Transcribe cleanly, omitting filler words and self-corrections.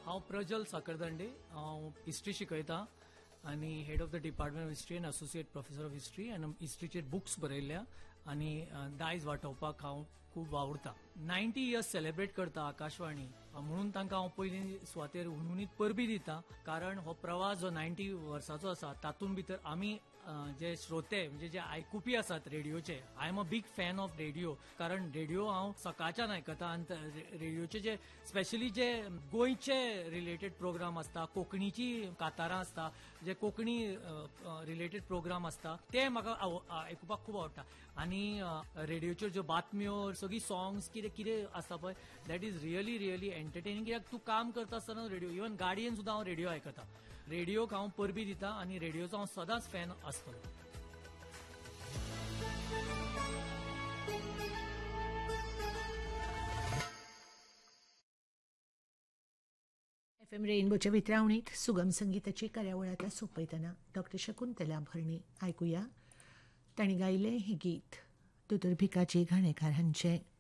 हांव प्रज्वल साकरदंडे. हांव हिस्ट्री शिकयतां आनी head of the department of history end associate professor of history आनी हिस्ट्रीचेर बुक्स बरयल्या आनी दायज वांटोवपाक हांव खूब वावुरतां. 90 इयर्स सेलिब्रेट करता आकाशवाणी म्हणून तांकां हांव पयलीं सुवातेर उणीत परबी दितां, कारण हो प्रवास जो 90 वर्सांचो आसा तातूंत भितर आमी जे श्रोते म्हणजे जे आयकुपी आसात रेडिओचे, I am a big fan of radio, कारण रेडिओ हांव सकाळच्यान आयकतां आनी रेडिओचे जे स्पेशली जे गोंयचे रिलेटेड प्रोग्राम आसता, कोंकणीची कांतारां आसता, जे कोंकणी रिलेटेड प्रोग्राम आसता ते म्हाका आयकुपाक खूब आवडटा. आनी रेडिओच्यो ज्यो बातम्यो सगळी सॉंग्स कितें कितें आसता पळय that is really really entertaining. कित्याक तूं काम करता आसतना रेडिओ, इवन गाडयेन सुद्दां हांव रेडिओ आयकतां. रेडिओक हांव परबी दितां आनी रेडिओचो हांव सदांच फॅन आसतलो. FM रेनबोच्या वितरावणीत सुगम संगीताची कार्यावळ आतां सोंपयतना डॉक्टर शकुंतला भरणे आयकुया. तांणी गायलें हें गीत दोतोर भिकाजी घाणेकार हांचें.